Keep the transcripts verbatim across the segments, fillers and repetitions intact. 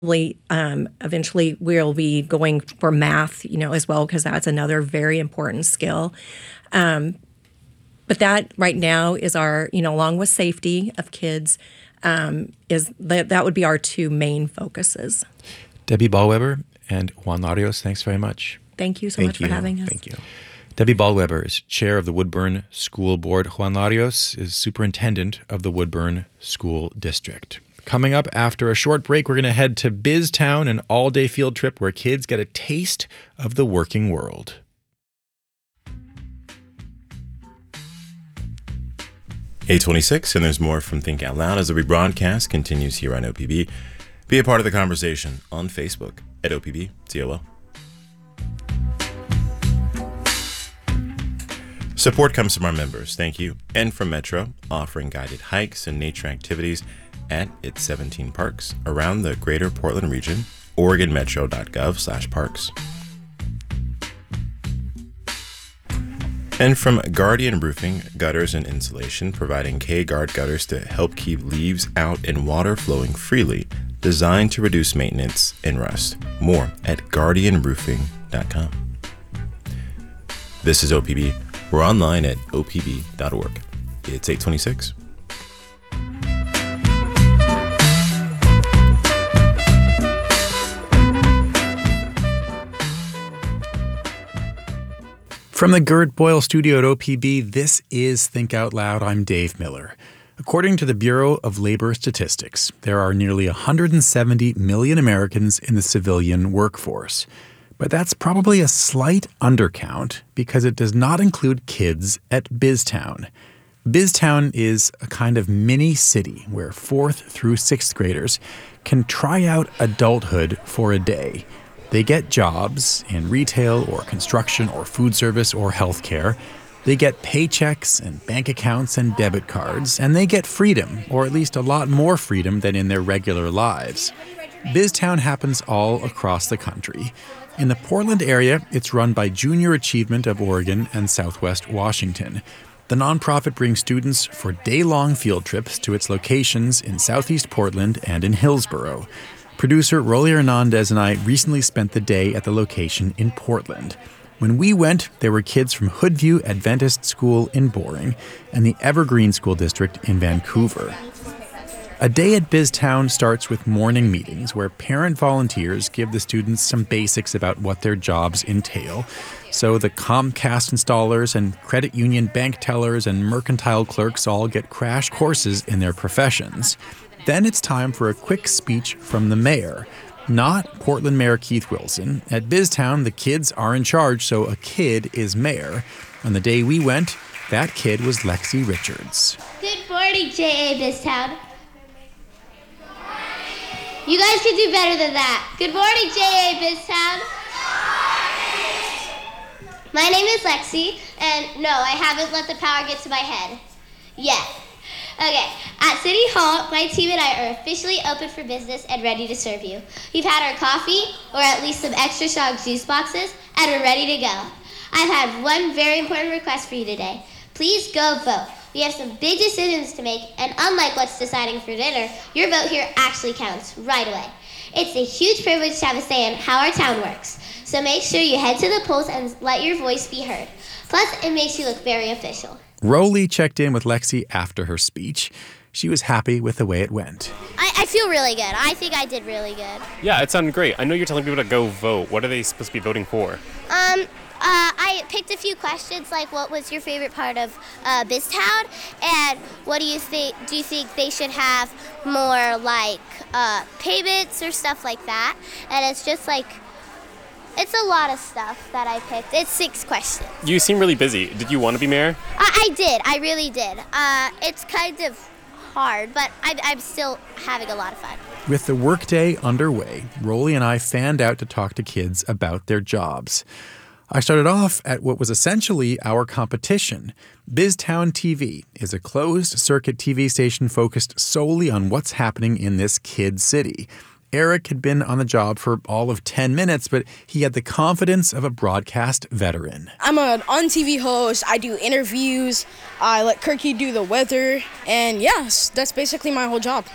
Um, eventually, we'll be going for math, you know, as well, because that's another very important skill. Um, but that right now is our, you know, along with safety of kids, um, is that that would be our two main focuses. Debbie Ballweber and Juan Larios, thanks very much. Thank you so Thank much you. for having us. Thank you. Debbie Ballweber is chair of the Woodburn School Board. Juan Larios is superintendent of the Woodburn School District. Coming up after a short break, we're going to head to BizTown, an all-day field trip where kids get a taste of the working world. eight twenty-six, and there's more from Think Out Loud as the rebroadcast continues here on O P B. Be a part of the conversation on Facebook at O P B T O L. Support comes from our members, thank you, and from Metro, offering guided hikes and nature activities at its seventeen parks around the greater Portland region, oregon metro dot gov slash parks. And from Guardian Roofing, gutters and insulation, providing K-Guard gutters to help keep leaves out and water flowing freely, designed to reduce maintenance and rust. More at guardian roofing dot com. This is O P B. We're online at O P B dot org. It's eight twenty-six. From the Gert Boyle studio at O P B, this is Think Out Loud. I'm Dave Miller. According to the Bureau of Labor Statistics, there are nearly one hundred seventy million Americans in the civilian workforce. But that's probably a slight undercount because it does not include kids at BizTown. BizTown is a kind of mini city where fourth through sixth graders can try out adulthood for a day. They get jobs in retail or construction or food service or healthcare. They get paychecks and bank accounts and debit cards, and they get freedom, or at least a lot more freedom than in their regular lives. BizTown happens all across the country. In the Portland area, it's run by Junior Achievement of Oregon and Southwest Washington. The nonprofit brings students for day-long field trips to its locations in Southeast Portland and in Hillsborough. Producer Rolly Hernandez and I recently spent the day at the location in Portland. When we went, there were kids from Hoodview Adventist School in Boring and the Evergreen School District in Vancouver. A day at BizTown starts with morning meetings where parent volunteers give the students some basics about what their jobs entail. So the Comcast installers and credit union bank tellers and mercantile clerks all get crash courses in their professions. Then it's time for a quick speech from the mayor. Not Portland Mayor Keith Wilson. At BizTown, the kids are in charge, so a kid is mayor. On the day we went, that kid was Lexi Richards. Good morning, J A BizTown. You guys can do better than that. Good morning, J A BizTown. My name is Lexi, and no, I haven't let the power get to my head yet. Okay, at City Hall, my team and I are officially open for business and ready to serve you. We've had our coffee, or at least some extra strong juice boxes, and we're ready to go. I've had one very important request for you today. Please go vote. We have some big decisions to make, and unlike what's deciding for dinner, your vote here actually counts right away. It's a huge privilege to have a say in how our town works, so make sure you head to the polls and let your voice be heard. Plus, it makes you look very official. Rolly checked in with Lexi after her speech. She was happy with the way it went. I, I feel really good. I think I did really good. Yeah, it sounded great. I know you're telling people to go vote. What are they supposed to be voting for? Um, uh, I picked a few questions like what was your favorite part of uh, BizTown, and what do you think? Do you think they should have more like uh, payments or stuff like that? And it's just like, it's a lot of stuff that I picked. It's six questions. You seem really busy. Did you want to be mayor? I, I did. I really did. Uh, it's kind of hard, but I, I'm still having a lot of fun. With the workday underway, Rolly and I fanned out to talk to kids about their jobs. I started off at what was essentially our competition. BizTown T V is a closed-circuit T V station focused solely on what's happening in this kid city. Eric had been on the job for all of ten minutes, but he had the confidence of a broadcast veteran. I'm an on-T V host. I do interviews. I let Kirky do the weather. And yes, that's basically my whole job.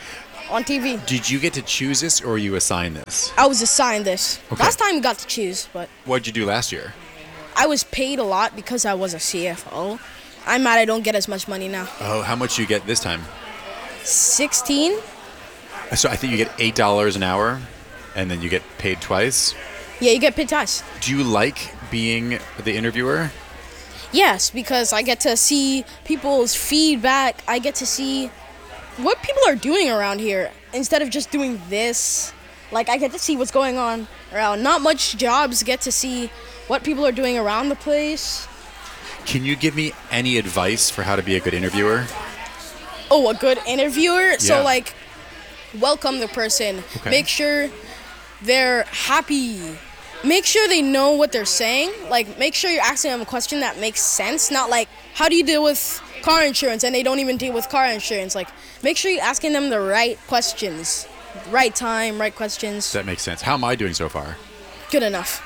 on T V. Did you get to choose this or were you assigned this? I was assigned this. Okay. Last time we got to choose, but What'd you do last year? I was paid a lot because I was a C F O. I'm mad I don't get as much money now. Oh, how much you get this time? sixteen? So I think you get eight dollars an hour and then you get paid twice. Yeah, you get paid twice. Do you like being the interviewer? Yes, because I get to see people's feedback. I get to see what people are doing around here instead of just doing this. Like, I get to see what's going on around. Not much jobs get to see what people are doing around the place. Can you give me any advice for how to be a good interviewer? Oh, a good interviewer? Yeah. So, like, welcome the person. Okay. Make sure they're happy. Make sure they know what they're saying. Like, make sure you're asking them a question that makes sense. Not like, how do you deal with car insurance? And they don't even deal with car insurance. Like, make sure you're asking them the right questions. Right time, right questions. That makes sense. How am I doing so far? Good enough.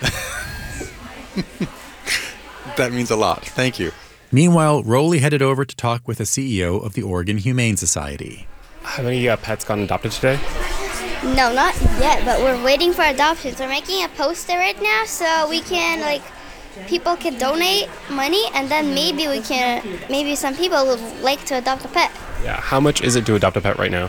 That means a lot. Thank you. Meanwhile, Rowley headed over to talk with the C E O of the Oregon Humane Society. Have any uh, pets gotten adopted today? No, not yet, but we're waiting for adoptions. We're making a poster right now so we can, like, people can donate money and then maybe we can, maybe some people would like to adopt a pet. Yeah. How much is it to adopt a pet right now?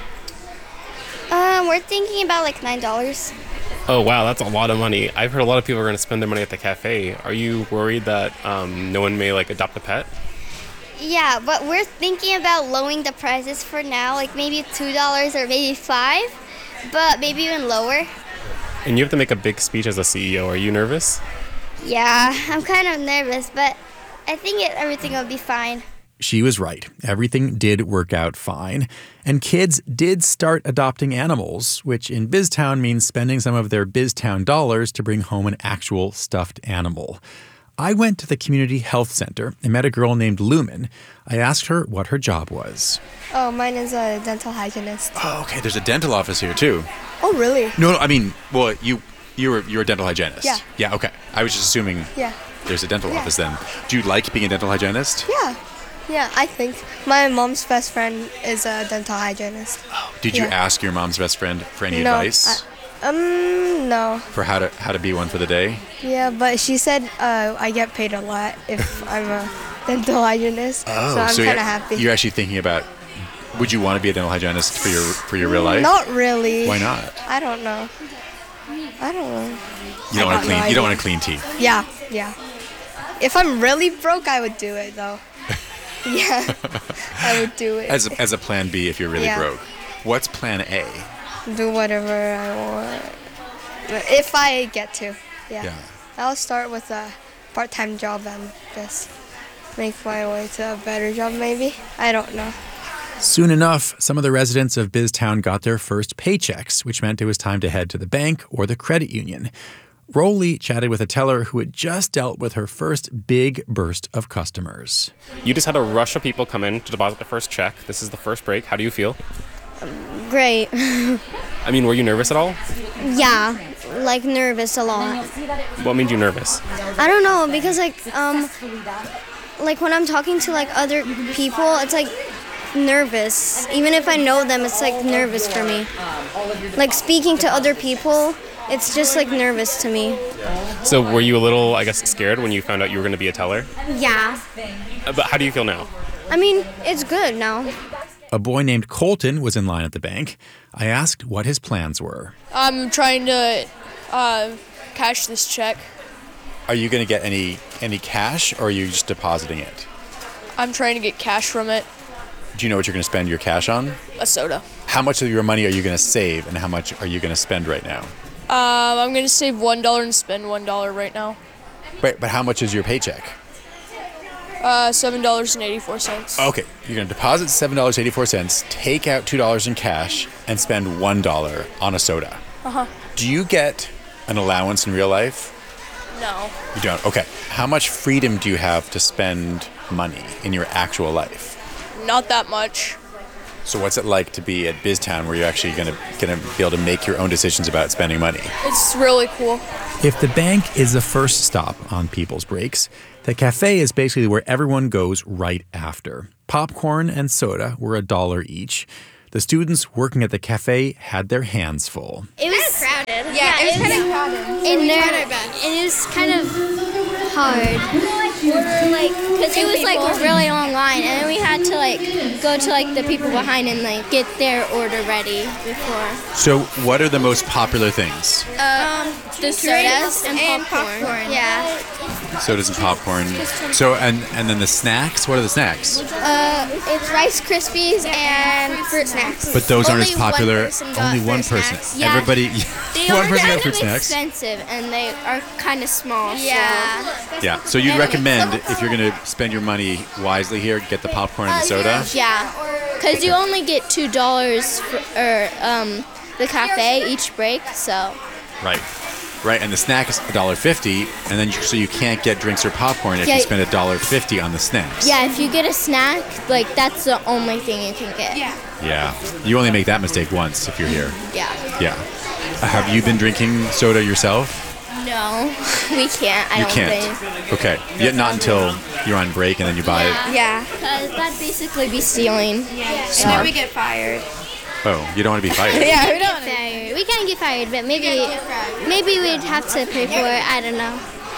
Um, we're thinking about like nine dollars. Oh, wow, that's a lot of money. I've heard a lot of people are going to spend their money at the cafe. Are you worried that um, no one may, like, adopt a pet? Yeah, but we're thinking about lowering the prices for now, like maybe two dollars or maybe five, but maybe even lower. And you have to make a big speech as a C E O. Are you nervous? Yeah, I'm kind of nervous, but I think it, everything will be fine. She was right. Everything did work out fine. And kids did start adopting animals, which in BizTown means spending some of their BizTown dollars to bring home an actual stuffed animal. I went to the community health center and met a girl named Lumen. I asked her what her job was. Oh, mine is a dental hygienist. Oh, okay. There's a dental office here, too. Oh, really? No, no, I mean, well, you, you're, you're a dental hygienist. Yeah. Yeah, okay. I was just assuming Yeah. there's a dental Yeah. office then. Do you like being a dental hygienist? Yeah. Yeah, I think. My mom's best friend is a dental hygienist. Did you Yeah. ask your mom's best friend for any No, advice? I, um, no. For how to how to be one for the day? Yeah, but she said uh, I get paid a lot if I'm a dental hygienist. so I'm Oh, so kind you're, of happy. you're actually thinking about, would you want to be a dental hygienist for your for your real life? Not really. Why not? I don't know. I don't know. You don't I want to got no clean. You don't idea. want to clean teeth. Yeah, yeah. If I'm really broke, I would do it though. Yeah, I would do it. As a, as a plan B if you're really Yeah. broke. What's plan A? Do whatever I want. If I get to, yeah. Yeah. I'll start with a part-time job and just make my way to a better job maybe. I don't know. Soon enough, some of the residents of BizTown got their first paychecks, which meant it was time to head to the bank or the credit union. Rowley chatted with a teller who had just dealt with her first big burst of customers. You just had a rush of people come in to deposit the first check. This is the first break. How do you feel? Great. I mean, were you nervous at all? Yeah, like nervous a lot. What made you nervous? I don't know because like um, like when I'm talking to like other people, it's like nervous. Even if I know them, it's like nervous for me. Like speaking to other people, it's just like nervous to me. So were you a little, I guess, scared when you found out you were going to be a teller? Yeah. Uh, But how do you feel now? I mean, it's good now. A boy named Colton was in line at the bank. I asked what his plans were. I'm trying to uh, cash this check. Are you going to get any any cash or are you just depositing it? I'm trying to get cash from it. Do you know what you're going to spend your cash on? A soda. How much of your money are you going to save and how much are you going to spend right now? Um, I'm gonna save one dollar and spend one dollar right now. But, but how much is your paycheck? Uh, seven dollars and eighty-four cents. Okay, you're going to deposit seven dollars and eighty-four cents, take out two dollars in cash, and spend one dollar on a soda. Uh-huh. Do you get an allowance in real life? No. You don't? Okay. How much freedom do you have to spend money in your actual life? Not that much. So what's it like to be at BizTown where you're actually going to going to be able to make your own decisions about spending money? It's really cool. If the bank is the first stop on people's breaks, the cafe is basically where everyone goes right after. Popcorn and soda were a dollar each. The students working at the cafe had their hands full. It was crowded. Yeah, it was kind of crowded. And, there, and it was kind of hard. Like, because it was like a really long line, and then we had to like go to like the people behind and like get their order ready before. So, what are the most popular things? Um, the sodas and, and popcorn. popcorn. Yeah. Sodas and popcorn. So, and and then the snacks. What are the snacks? Uh, it's Rice Krispies and fruit snacks. But those aren't Only as popular. One person got Only one fruit person. snacks. Yeah. Everybody. They one are person got kind fruit of snacks. expensive, and they are kind of small. Yeah. Yeah. So you'd recommend if you're going to spend your money wisely here, get the popcorn and the soda. Yeah, because you only get two dollars for or, um, the cafe each break. So. Right. Right, and the snack is one dollar fifty, and then you, so you can't get drinks or popcorn if Yeah. you spend one dollar fifty on the snacks. Yeah, if you get a snack, like that's the only thing you can get. Yeah. Yeah. You only make that mistake once if you're here. Yeah. Yeah. Uh, Have you been drinking soda yourself? No, we can't. I You don't can't. think. Okay. Yet not until you're on break and then you buy it. Yeah. Because that'd basically be stealing. And Smart. then we get fired. Oh, you don't want to be fired. Yeah, we don't. Fired. We can't get fired, but maybe maybe we'd have to pay for it. I don't know.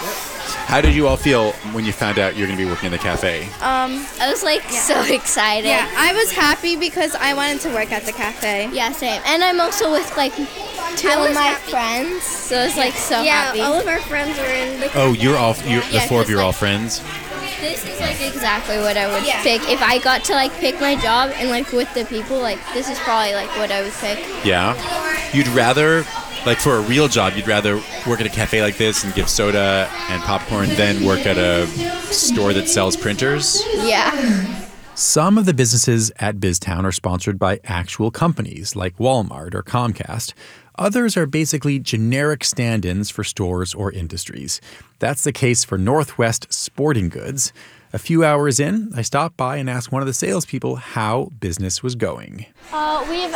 How did you all feel when you found out you're going to be working in the cafe? Um, I was like so excited. yeah, I was happy because I wanted to work at the cafe. Yeah, same. And I'm also with like two I of was my happy. friends, so it's like so Yeah, happy. all of our friends were in the. Oh, you're all you're, the Yeah, four of 'cause, you are all like- friends. This is like exactly what I would Yeah. pick if I got to like pick my job and like with the people. Like this is probably like what I would pick. Yeah. You'd rather, like for a real job, you'd rather work at a cafe like this and give soda and popcorn than work at a store that sells printers? Yeah. Some of the businesses at BizTown are sponsored by actual companies like Walmart or Comcast. Others are basically generic stand-ins for stores or industries. That's the case for Northwest Sporting Goods. A few hours in, I stopped by and asked one of the salespeople how business was going. Uh, we've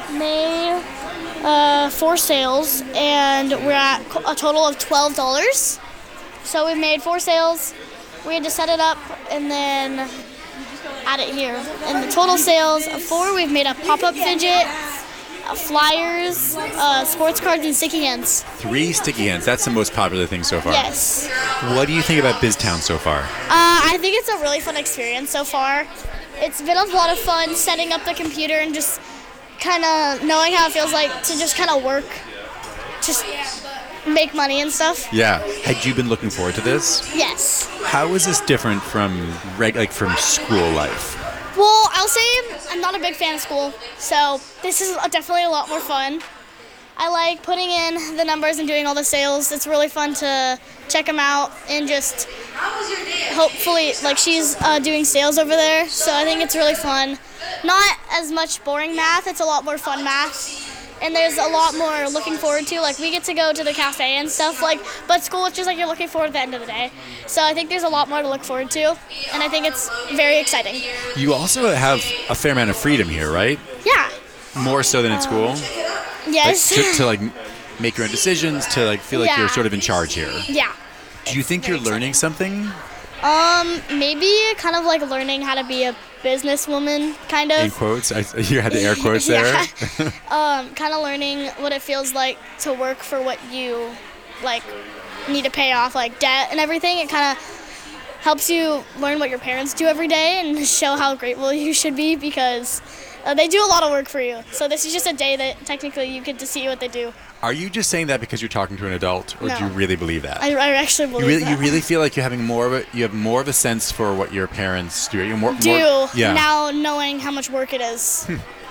made uh, four sales, and we're at co- a total of twelve dollars. So we've made four sales. We had to set it up and then add it here. And the total sales of four, we've made a pop-up fidget, uh, flyers, uh, sports cards, and sticky hands. Three sticky hands. That's the most popular thing so far. Yes. What do you think about BizTown so far? Uh, I think it's a really fun experience so far. It's been a lot of fun setting up the computer and just kind of knowing how it feels like to just kind of work, just make money and stuff. Yeah. Had you been looking forward to this? Yes. How is this different from reg- like from school life? Well, I'll say I'm not a big fan of school, so this is definitely a lot more fun. I like putting in the numbers and doing all the sales. It's really fun to check them out and just hopefully, like she's uh, doing sales over there, so I think it's really fun. Not as much boring math, it's a lot more fun math. And there's a lot more looking forward to. Like we get to go to the cafe and stuff. Like, but school it's just like you're looking forward at the end of the day. So I think there's a lot more to look forward to, and I think it's very exciting. You also have a fair amount of freedom here, right? Yeah. More so than in school. Yes. Like, to, to like make your own decisions, to like feel like Yeah. you're sort of in charge here. Yeah. Do you think you're learning something? Um, maybe kind of like learning how to be a businesswoman, kind In of. quotes, I, you had the air quotes there. Yeah. um, kind of learning what it feels like to work for what you like need to pay off, like debt and everything. It kind of helps you learn what your parents do every day and show how grateful you should be because uh, they do a lot of work for you. So this is just a day that technically you get to see what they do. Are you just saying that because you're talking to an adult, or No. do you really believe that? I, I actually believe you really, that. you really feel like you're having more of a, you have more of a sense for what your parents do. You're more, do more, yeah. now knowing how much work it is.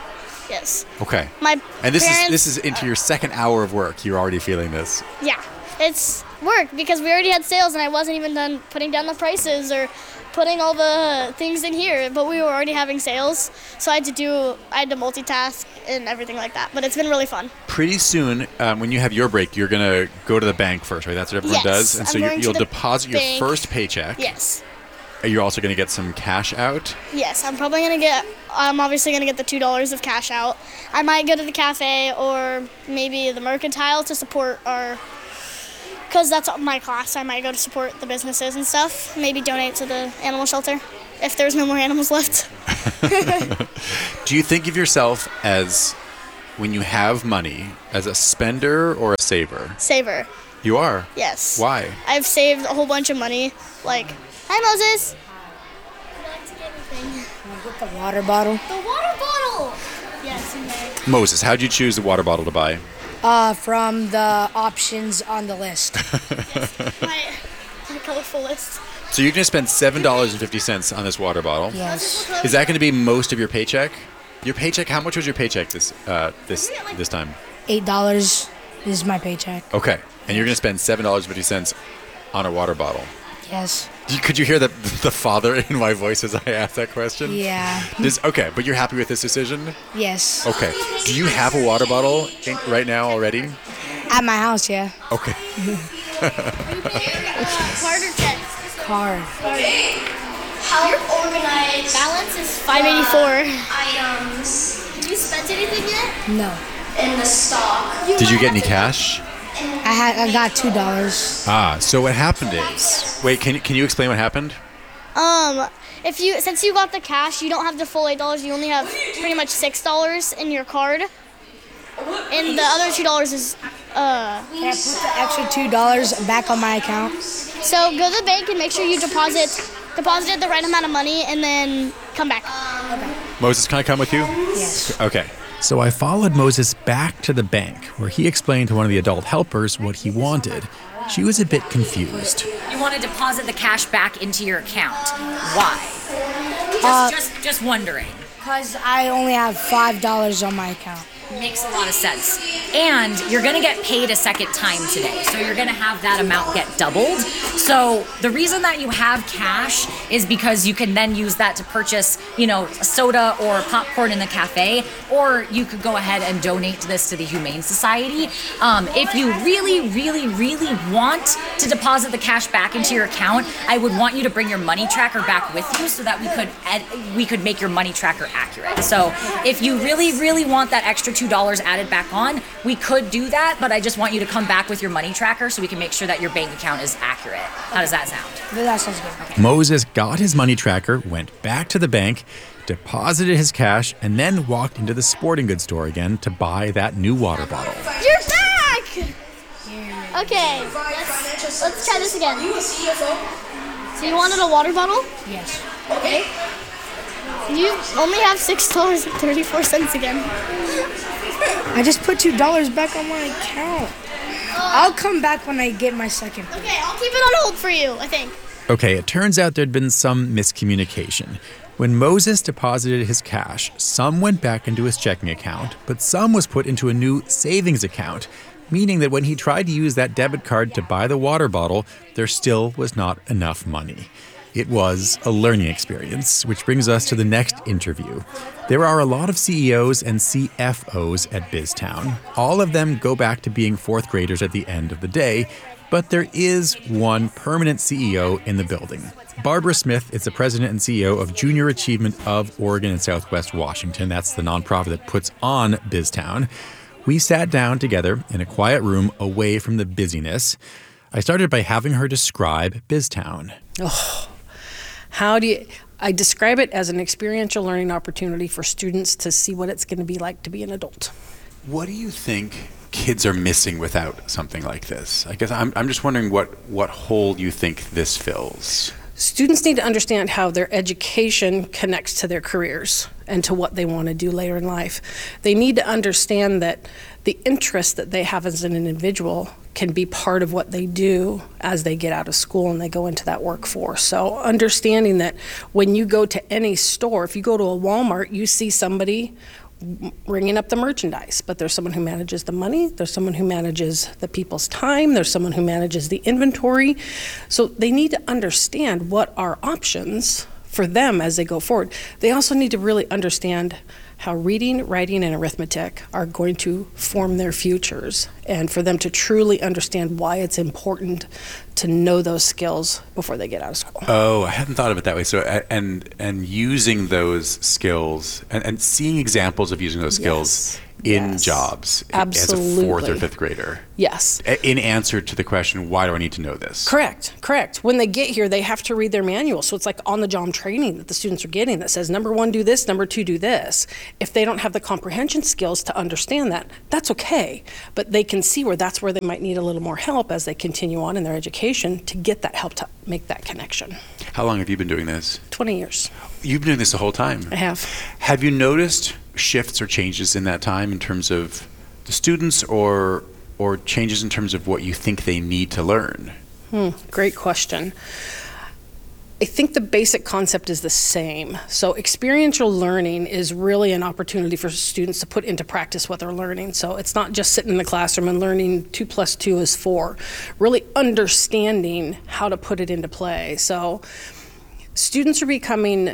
Yes. Okay. My And this parents, is this is into your second hour of work. You're already feeling this. Yeah, it's work because we already had sales and I wasn't even done putting down the prices or putting all the things in here, but we were already having sales, so I had to do, I had to multitask and everything like that, but it's been really fun. Pretty soon, um, when you have your break, you're gonna go to the bank first, right? That's what everyone Yes, does, and I'm so you're, going to you'll the deposit your bank. first paycheck. Yes, Are you also gonna get some cash out? yes, I'm probably gonna get, I'm obviously gonna get the two dollars of cash out. I might go to the cafe or maybe the Mercantile to support our, because that's my class, I might go to support the businesses and stuff, maybe donate to the animal shelter. if there's no more animals left. Do you think of yourself as, when you have money, as a spender or a saver? Saver. You are? Yes. Why? I've saved a whole bunch of money. Like, hi Moses. Would you like to get anything? Get the water bottle. The water bottle. Yes, you may. Moses, how'd you choose the water bottle to buy? Uh, from the options on the list. my, my colorful list. So you're going to spend seven dollars and fifty cents on this water bottle. Yes. Is that going to be most of your paycheck? Your paycheck, how much was your paycheck this uh, this this time? Eight dollars is my paycheck. Okay. And you're going to spend seven dollars and fifty cents on a water bottle. Yes. Could you hear the, the father in my voice as I asked that question? Yeah. Does, okay, but you're happy with this decision? Yes. Okay. Do you have a water bottle in, right now already? At my house, yeah. Okay. Card or check? Card. How organized Balance is five eighty-four. items Have you spent anything yet? No. in the stock? Did you get any cash? I had I got two dollars. Ah, so what happened is... Wait, can, can you explain what happened? Um, if you since you got the cash, you don't have the full eight dollars. You only have pretty much six dollars in your card, and the other two dollars is uh. Can I put the extra two dollars back on my account? So go to the bank and make sure you deposit deposit the right amount of money, and then come back. Moses, can I come with you? Yes. Okay. So I followed Moses back to the bank, where he explained to one of the adult helpers what he wanted. She was a bit confused. You want to deposit the cash back into your account. Why? Just, Uh, just, just wondering. Because I only have five dollars on my account. Makes a lot of sense. And you're going to get paid a second time today. So you're going to have that amount get doubled. So the reason that you have cash is because you can then use that to purchase, you know, soda or popcorn in the cafe, or you could go ahead and donate this to the Humane Society. Um, if you really, really, really want to deposit the cash back into your account, I would want you to bring your money tracker back with you so that we could ed- we could make your money tracker accurate. So if you really, really want that extra two dollars added back on, we could do that, but I just want you to come back with your money tracker so we can make sure that your bank account is accurate. How does that sound? That sounds good. Okay. Moses got his money tracker, went back to the bank, deposited his cash, and then walked into the sporting goods store again to buy that new water bottle. You're back. Okay, let's, let's try this again. So you wanted a water bottle? Yes. Okay. You only have six dollars and thirty-four cents again. I just put two dollars back on my account. I'll come back when I get my second. Okay, I'll keep it on hold for you, I think. Okay, it turns out there'd been some miscommunication. When Moses deposited his cash, some went back into his checking account, but some was put into a new savings account, meaning that when he tried to use that debit card to buy the water bottle, there still was not enough money. It was a learning experience, which brings us to the next interview. There are a lot of C E Os and C F Os at BizTown. All of them go back to being fourth graders at the end of the day, but there is one permanent C E O in the building. Barbara Smith is the president and C E O of Junior Achievement of Oregon and Southwest Washington. That's the nonprofit that puts on BizTown. We sat down together in a quiet room away from the busyness. I started by having her describe BizTown. Oh, how do you, I describe it as an experiential learning opportunity for students to see what it's going to be like to be an adult. What do you think kids are missing without something like this? I guess I'm, I'm just wondering what, what hole you think this fills. Students need to understand how their education connects to their careers and to what they want to do later in life. They need to understand that the interest that they have as an individual can be part of what they do as they get out of school and they go into that workforce. So understanding that when you go to any store, if you go to a Walmart, you see somebody ringing up the merchandise, but there's someone who manages the money, there's someone who manages the people's time, there's someone who manages the inventory. So they need to understand what are options for them as they go forward. They also need to really understand how reading, writing, and arithmetic are going to form their futures, and for them to truly understand why it's important to know those skills before they get out of school. Oh, I hadn't thought of it that way. So, and and using those skills and, and seeing examples of using those skills Yes. in Yes. jobs Absolutely. as a fourth or fifth grader. Yes. In answer to the question, why do I need to know this? Correct, correct. When they get here, they have to read their manual. So it's like on-the-job training that the students are getting that says, number one, do this, number two, do this. If they don't have the comprehension skills to understand that, that's okay. But they can see where that's where they might need a little more help as they continue on in their education to get that help to make that connection. How long have you been doing this? twenty years. You've been doing this the whole time. I have. Have you noticed shifts or changes in that time in terms of the students or or changes in terms of what you think they need to learn? Hmm, great question. I think the basic concept is the same. So experiential learning is really an opportunity for students to put into practice what they're learning. So it's not just sitting in the classroom and learning two plus two is four, really understanding how to put it into play. So students are becoming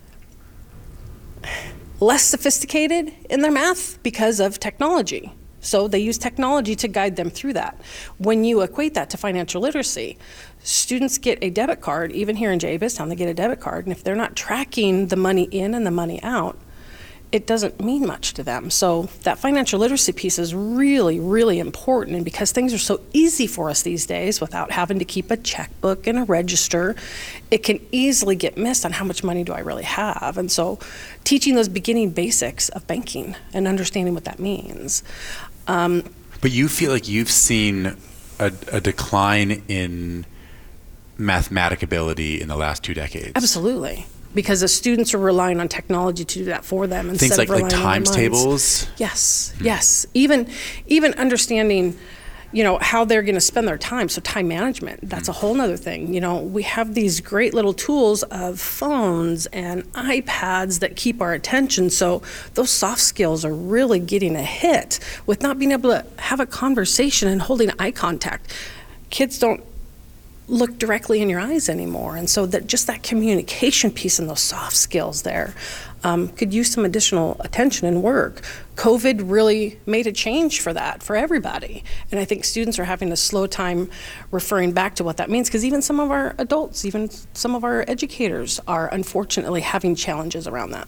less sophisticated in their math because of technology. So they use technology to guide them through that. When you equate that to financial literacy, students get a debit card, even here in J A Biztown, they get a debit card, and if they're not tracking the money in and the money out, it doesn't mean much to them. So that financial literacy piece is really, really important, and because things are so easy for us these days without having to keep a checkbook and a register, it can easily get missed on how much money do I really have. And so teaching those beginning basics of banking and understanding what that means. Um, But you feel like you've seen a, a decline in mathematic ability in the last two decades. Absolutely. Because the students are relying on technology to do that for them instead Things like, of relying like times on their minds. tables? Yes, yes. Even even understanding, you know, how they're going to spend their time. So time management, that's a whole nother thing. You know, we have these great little tools of phones and iPads that keep our attention. So those soft skills are really getting a hit with not being able to have a conversation and holding eye contact. Kids don't look directly in your eyes anymore, and so that just that communication piece and those soft skills there um, could use some additional attention and work. COVID really made a change for that for everybody, and I think students are having a slow time referring back to what that means, because even some of our adults, even some of our educators are unfortunately having challenges around that.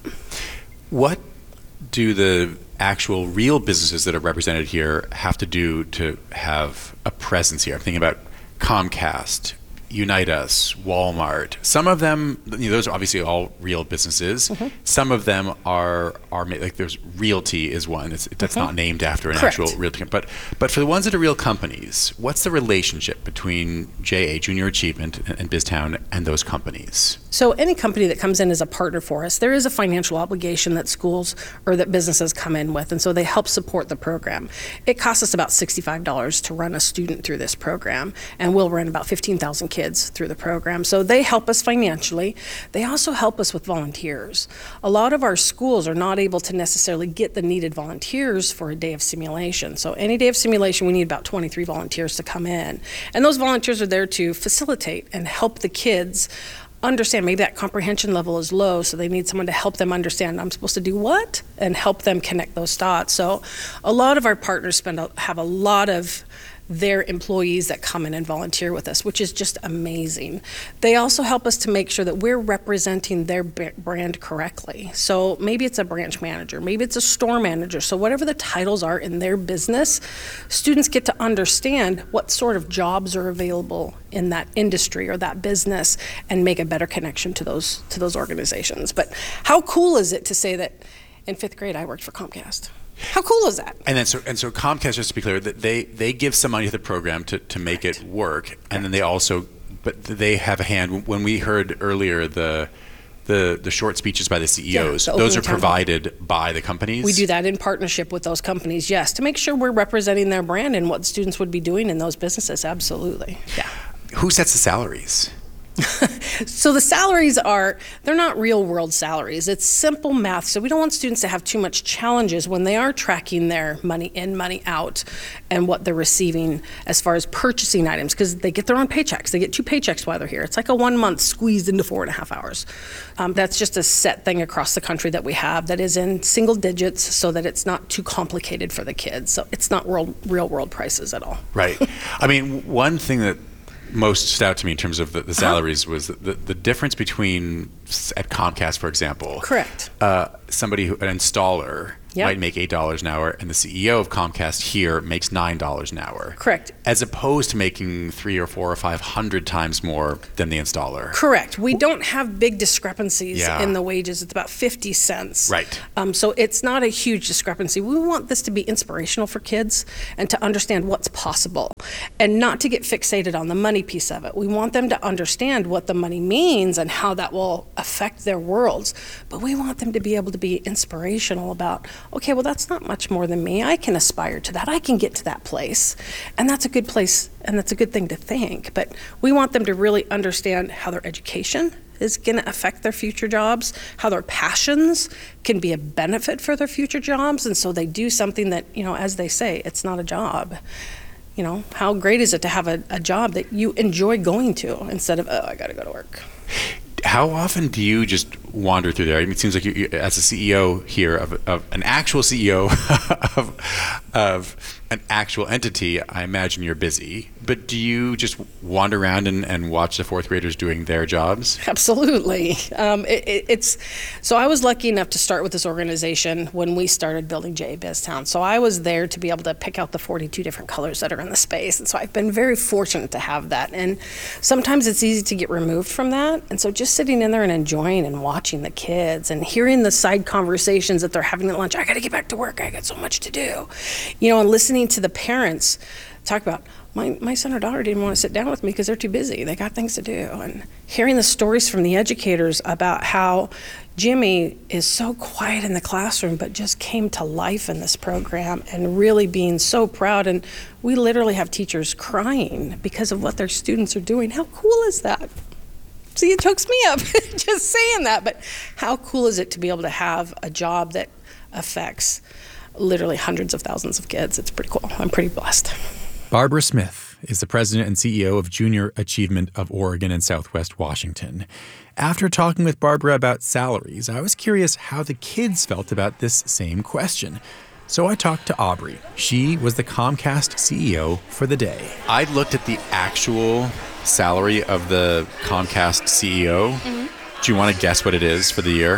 What do the actual real businesses that are represented here have to do to have a presence here? I'm thinking about Comcast, Unite Us, Walmart. Some of them, you know, those are obviously all real businesses. Mm-hmm. Some of them are are like there's Realty is one. It's, that's mm-hmm. not named after an Correct. actual realty. But but for the ones that are real companies, what's the relationship between J A, Junior Achievement, and, and BizTown and those companies? So any company that comes in as a partner for us, there is a financial obligation that schools or that businesses come in with, and so they help support the program. It costs us about sixty-five dollars to run a student through this program, and we'll run about fifteen thousand kids through the program. So they help us financially. They also help us with volunteers. A lot of our schools are not able to necessarily get the needed volunteers for a day of simulation. So any day of simulation, we need about twenty-three volunteers to come in. And those volunteers are there to facilitate and help the kids understand. Maybe that comprehension level is low, so they need someone to help them understand, I'm supposed to do what, and help them connect those dots. So a lot of our partners spend a, have a lot of their employees that come in and volunteer with us, which is just amazing. They also help us to make sure that we're representing their brand correctly. So maybe it's a branch manager, maybe it's a store manager. So whatever the titles are in their business, students get to understand what sort of jobs are available in that industry or that business and make a better connection to those to those organizations. But how cool is it to say that in fifth grade I worked for Comcast? How cool is that? And then so and so Comcast, just to be clear, that they they give some money to the program to, to make Correct. it work, and Correct. then they also, but they have a hand. When we heard earlier the the the short speeches by the C E Os, yeah, the those are provided hall. by the companies. We do that in partnership with those companies, yes, to make sure we're representing their brand and what students would be doing in those businesses. Absolutely, yeah. Who sets the salaries? So the salaries are, they're not real world salaries. It's simple math. So we don't want students to have too much challenges when they are tracking their money in, money out, and what they're receiving as far as purchasing items, because they get their own paychecks. They get two paychecks while they're here. It's like a one month squeezed into four and a half hours. Um, that's just a set thing across the country that we have that is in single digits so that it's not too complicated for the kids. So it's not world, real world prices at all. Right. I mean, one thing that most stood out to me in terms of the, the salaries was the, the, the difference between, at Comcast, for example. Correct. Uh, somebody, who, an installer, Yep. might make eight dollars an hour, and the C E O of Comcast here makes nine dollars an hour. Correct. As opposed to making three or four or five hundred times more than the installer. Correct. We don't have big discrepancies Yeah. in the wages. It's about fifty cents. Right. Um, so it's not a huge discrepancy. We want this to be inspirational for kids and to understand what's possible and not to get fixated on the money piece of it. We want them to understand what the money means and how that will affect their worlds. But we want them to be able to be inspirational about, okay, well, that's not much more than me. I can aspire to that. I can get to that place. And that's a good place, and that's a good thing to think. But we want them to really understand how their education is going to affect their future jobs, how their passions can be a benefit for their future jobs. And so they do something that, you know, as they say, it's not a job. You know, how great is it to have a, a job that you enjoy going to instead of, oh, I got to go to work. How often do you just wander through there? I mean, it seems like you, you, as a C E O here of, of an actual C E O of, of an actual entity, I imagine you're busy. But do you just wander around and, and watch the fourth graders doing their jobs? Absolutely. Um, it, it, it's so I was lucky enough to start with this organization when we started building J A BizTown. So I was there to be able to pick out the forty-two different colors that are in the space. And so I've been very fortunate to have that. And sometimes it's easy to get removed from that. And so just sitting in there and enjoying and watching the kids and hearing the side conversations that they're having at lunch. I got to get back to work. I got so much to do. You know, and listening to the parents talk about, My, my son or daughter didn't want to sit down with me because they're too busy. They got things to do. And hearing the stories from the educators about how Jimmy is so quiet in the classroom but just came to life in this program and really being so proud. And we literally have teachers crying because of what their students are doing. How cool is that? See, it chokes me up just saying that. But how cool is it to be able to have a job that affects literally hundreds of thousands of kids? It's pretty cool. I'm pretty blessed. Barbara Smith is the president and C E O of Junior Achievement of Oregon and Southwest Washington. After talking with Barbara about salaries, I was curious how the kids felt about this same question. So I talked to Aubrey. She was the Comcast C E O for the day. I looked at the actual salary of the Comcast C E O. Mm-hmm. Do you want to guess what it is for the year?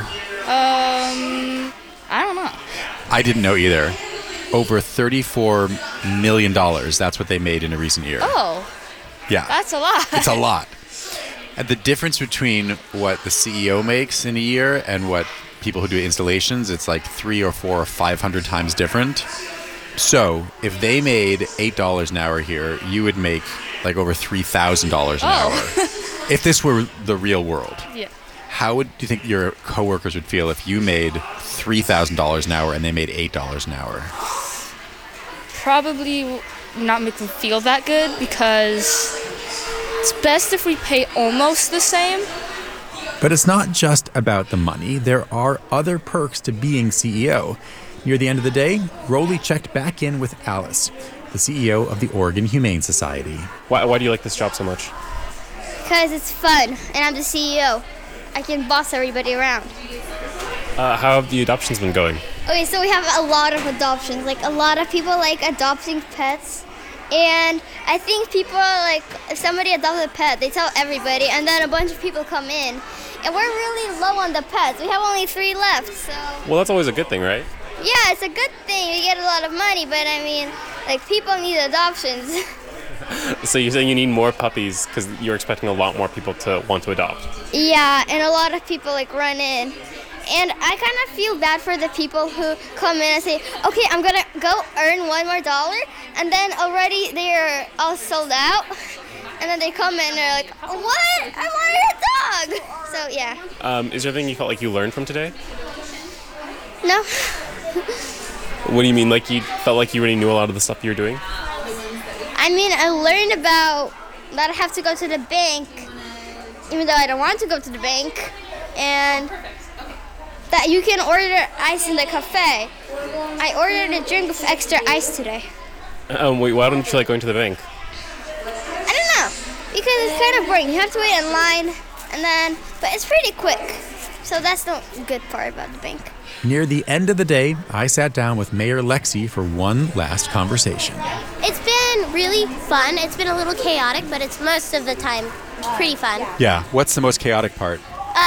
Um, I don't know. I didn't know either. Over thirty-four million dollars. That's what they made in a recent year. Oh. Yeah. That's a lot. It's a lot. And the difference between what the C E O makes in a year and what people who do installations, it's like three or four or five hundred times different. So if they made eight dollars an hour here, you would make like over three thousand dollars an oh. hour. If this were the real world. Yeah. How would do you think your coworkers would feel if you made three thousand dollars an hour and they made eight dollars an hour? Probably not make them feel that good because it's best if we pay almost the same. But it's not just about the money. There are other perks to being C E O. Near the end of the day, Rowley checked back in with Alice, the C E O of the Oregon Humane Society. Why, why do you like this job so much? Because it's fun, and I'm the C E O. I can boss everybody around. Uh, how have the adoptions been going? Okay, so we have a lot of adoptions. Like, a lot of people like adopting pets. And I think people, like, if somebody adopts a pet, they tell everybody, and then a bunch of people come in. And we're really low on the pets. We have only three left, so... Well, that's always a good thing, right? Yeah, it's a good thing. We get a lot of money, but I mean, like, people need adoptions. So you're saying you need more puppies because you're expecting a lot more people to want to adopt? Yeah, and a lot of people, like, run in. And I kind of feel bad for the people who come in and say, okay, I'm going to go earn one more dollar, and then already they're all sold out. And then they come in and they're like, what? I wanted a dog! So, yeah. Um, is there anything you felt like you learned from today? No. What do you mean? Like you felt like you already knew a lot of the stuff you were doing? I mean, I learned about that I have to go to the bank, even though I don't want to go to the bank, and that you can order ice in the cafe. I ordered a drink with extra ice today. Um, wait, why don't you like going to the bank? I don't know, because it's kind of boring. You have to wait in line, and then, but it's pretty quick. So that's the good part about the bank. Near the end of the day, I sat down with Mayor Lexi for one last conversation. It's been really fun. It's been a little chaotic, but it's most of the time pretty fun. Yeah, what's the most chaotic part? Uh,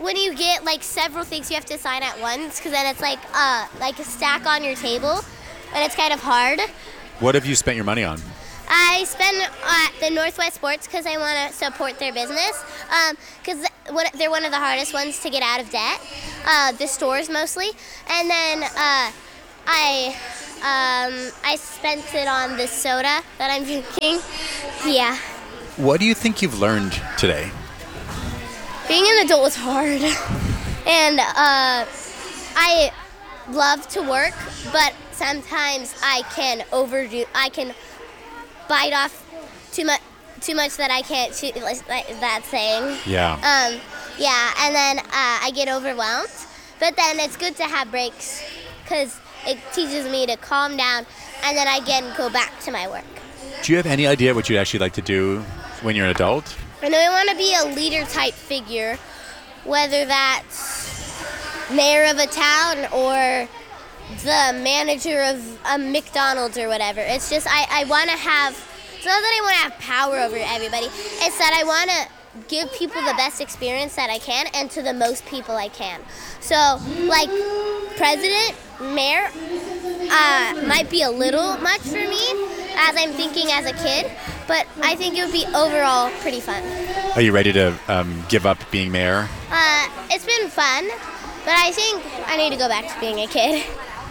when you get like several things you have to sign at once, because then it's like uh like a stack on your table, and it's kind of hard. What have you spent your money on? I spend at the Northwest Sports because I want to support their business, because um, they're one of the hardest ones to get out of debt, uh, the stores mostly. And then uh, I um, I spent it on the soda that I'm drinking. Yeah. What do you think you've learned today? Being an adult was hard. And uh, I love to work, but sometimes I can overdo, I can bite off too much, too much that I can't chew, like that saying. Yeah. Um, yeah, and then uh, I get overwhelmed. But then it's good to have breaks because it teaches me to calm down, and then I again go back to my work. Do you have any idea what you'd actually like to do when you're an adult? I know I want to be a leader type figure, whether that's mayor of a town or the manager of a McDonald's or whatever. It's just I, I want to have, it's not that I want to have power over everybody, it's that I want to give people the best experience that I can and to the most people I can. So like president, mayor, uh, might be a little much for me as I'm thinking as a kid, but I think it would be overall pretty fun. Are you ready to um, give up being mayor? Uh, it's been fun, but I think I need to go back to being a kid.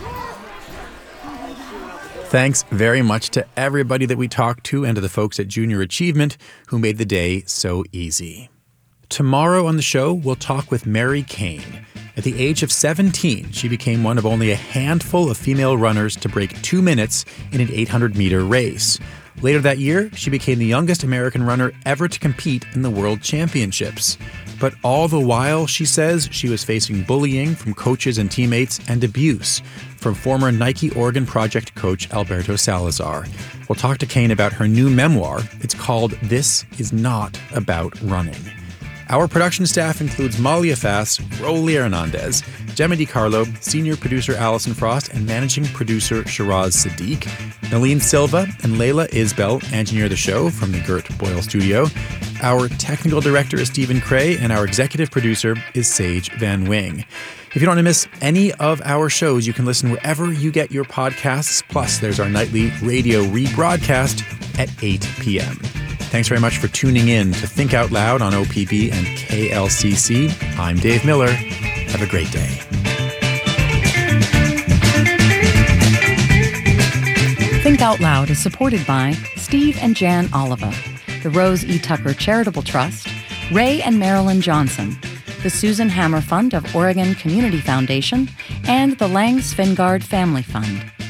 Thanks very much to everybody that we talked to and to the folks at Junior Achievement who made the day so easy. Tomorrow on the show, we'll talk with Mary Kane. At the age of seventeen, she became one of only a handful of female runners to break two minutes in an eight hundred meter race. Later that year, she became the youngest American runner ever to compete in the World Championships. But all the while, she says, she was facing bullying from coaches and teammates and abuse from former Nike Oregon Project coach Alberto Salazar. We'll talk to Kane about her new memoir. It's called This Is Not About Running. Our production staff includes Malia Fass, Rolly Hernandez, Gemma DiCarlo, senior producer Allison Frost, and managing producer Shiraz Sadiq. Nalene Silva and Layla Isbell engineer the show from the Gert Boyle studio. Our technical director is Stephen Cray, and our executive producer is Sage Van Wing. If you don't want to miss any of our shows, you can listen wherever you get your podcasts. Plus, there's our nightly radio rebroadcast at eight p.m. Thanks very much for tuning in to Think Out Loud on O P B and K L C C. I'm Dave Miller. Have a great day. Think Out Loud is supported by Steve and Jan Oliva, the Rose E. Tucker Charitable Trust, Ray and Marilyn Johnson, the Susan Hammer Fund of Oregon Community Foundation, and the Lang Svingard Family Fund.